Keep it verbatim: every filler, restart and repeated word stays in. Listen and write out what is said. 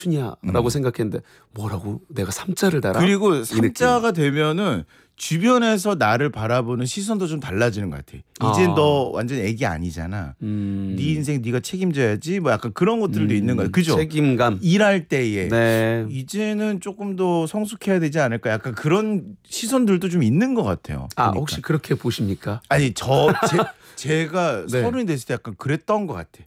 냐라고 음. 생각했는데 뭐라고 내가 삼자를 달아? 그리고 이 삼자가 되면은 주변에서 나를 바라보는 시선도 좀 달라지는 것 같아. 이젠 아. 너 완전 애기 아니잖아. 음. 네 인생 네가 책임져야지. 뭐 약간 그런 것들도 음. 있는 거야. 그죠? 책임감. 일할 때에 네. 이제는 조금 더 성숙해야 되지 않을까. 약간 그런 시선들도 좀 있는 것 같아요. 아 보니까. 혹시 그렇게 보십니까? 아니 저 제, 제가 네. 서른이 됐을 때 약간 그랬던 것 같아.